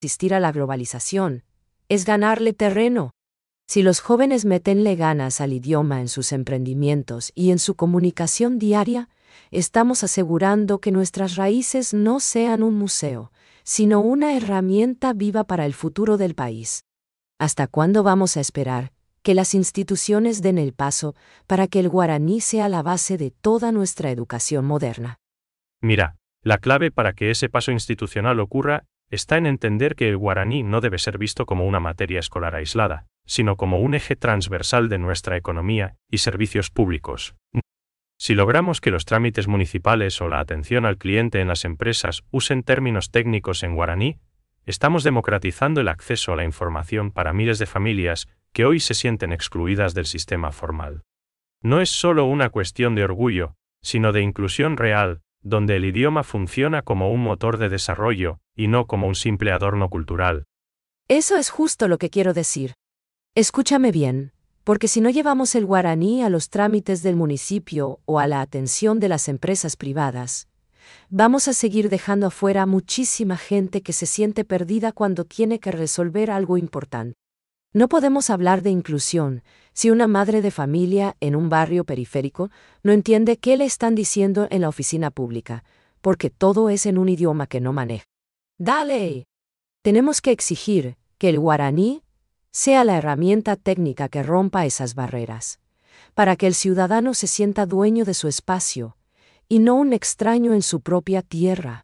resistir a la globalización, es ganarle terreno. Si los jóvenes metenle ganas al idioma en sus emprendimientos y en su comunicación diaria, estamos asegurando que nuestras raíces no sean un museo, sino una herramienta viva para el futuro del país. ¿Hasta cuándo vamos a esperar que las instituciones den el paso para que el guaraní sea la base de toda nuestra educación moderna? Mira, la clave para que ese paso institucional ocurra está en entender que el guaraní no debe ser visto como una materia escolar aislada, sino como un eje transversal de nuestra economía y servicios públicos. Si logramos que los trámites municipales o la atención al cliente en las empresas usen términos técnicos en guaraní, estamos democratizando el acceso a la información para miles de familias que hoy se sienten excluidas del sistema formal. No es solo una cuestión de orgullo, sino de inclusión real, donde el idioma funciona como un motor de desarrollo y no como un simple adorno cultural. Eso es justo lo que quiero decir. Escúchame bien, porque si no llevamos el guaraní a los trámites del municipio o a la atención de las empresas privadas, vamos a seguir dejando afuera a muchísima gente que se siente perdida cuando tiene que resolver algo importante. No podemos hablar de inclusión si una madre de familia en un barrio periférico no entiende qué le están diciendo en la oficina pública, porque todo es en un idioma que no maneja. ¡Dale! Tenemos que exigir que el guaraní sea la herramienta técnica que rompa esas barreras, para que el ciudadano se sienta dueño de su espacio y no un extraño en su propia tierra.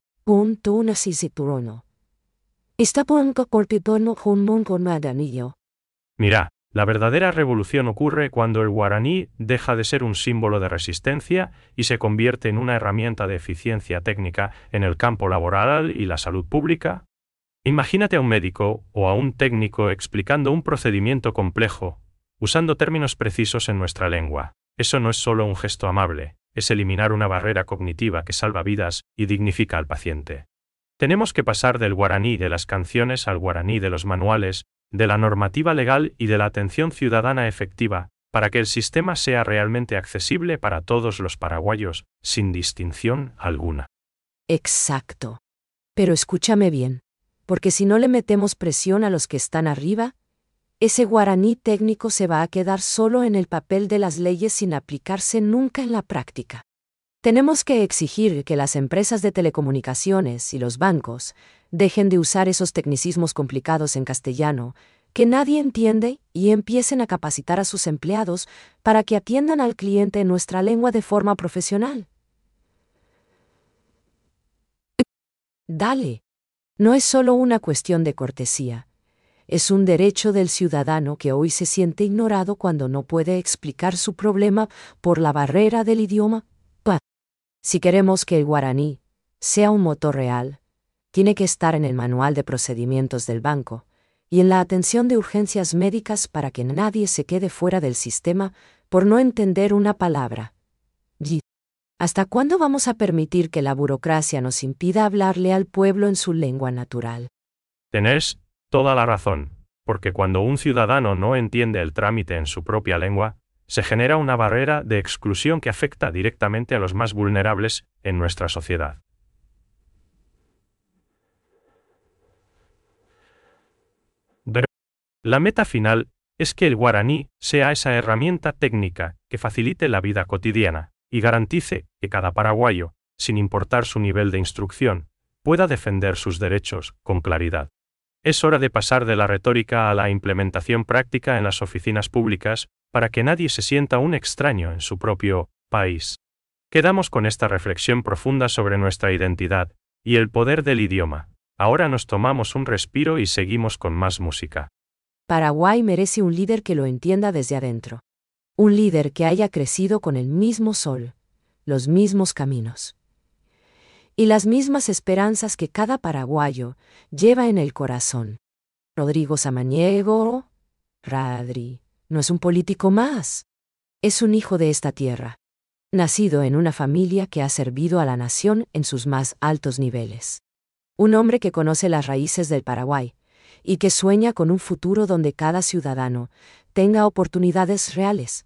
Mira, la verdadera revolución ocurre cuando el guaraní deja de ser un símbolo de resistencia y se convierte en una herramienta de eficiencia técnica en el campo laboral y la salud pública. Imagínate a un médico o a un técnico explicando un procedimiento complejo, usando términos precisos en nuestra lengua. Eso no es solo un gesto amable, es eliminar una barrera cognitiva que salva vidas y dignifica al paciente. Tenemos que pasar del guaraní de las canciones al guaraní de los manuales, de la normativa legal y de la atención ciudadana efectiva, para que el sistema sea realmente accesible para todos los paraguayos, sin distinción alguna. Exacto. Pero escúchame bien, porque si no le metemos presión a los que están arriba, ese guaraní técnico se va a quedar solo en el papel de las leyes sin aplicarse nunca en la práctica. Tenemos que exigir que las empresas de telecomunicaciones y los bancos dejen de usar esos tecnicismos complicados en castellano que nadie entiende y empiecen a capacitar a sus empleados para que atiendan al cliente en nuestra lengua de forma profesional. Dale. No es solo una cuestión de cortesía. Es un derecho del ciudadano que hoy se siente ignorado cuando no puede explicar su problema por la barrera del idioma. Si queremos que el guaraní sea un motor real, tiene que estar en el manual de procedimientos del banco y en la atención de urgencias médicas para que nadie se quede fuera del sistema por no entender una palabra. ¿Hasta cuándo vamos a permitir que la burocracia nos impida hablarle al pueblo en su lengua natural? Tenés toda la razón, porque cuando un ciudadano no entiende el trámite en su propia lengua, se genera una barrera de exclusión que afecta directamente a los más vulnerables en nuestra sociedad. La meta final es que el guaraní sea esa herramienta técnica que facilite la vida cotidiana y garantice que cada paraguayo, sin importar su nivel de instrucción, pueda defender sus derechos con claridad. Es hora de pasar de la retórica a la implementación práctica en las oficinas públicas para que nadie se sienta un extraño en su propio país. Quedamos con esta reflexión profunda sobre nuestra identidad y el poder del idioma. Ahora nos tomamos un respiro y seguimos con más música. Paraguay merece un líder que lo entienda desde adentro. Un líder que haya crecido con el mismo sol, los mismos caminos y las mismas esperanzas que cada paraguayo lleva en el corazón. Rodrigo Samaniego, Radri, no es un político más. Es un hijo de esta tierra, nacido en una familia que ha servido a la nación en sus más altos niveles. Un hombre que conoce las raíces del Paraguay y que sueña con un futuro donde cada ciudadano tenga oportunidades reales.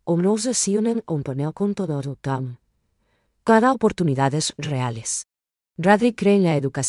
Cada oportunidades reales. Radrick cree en la educación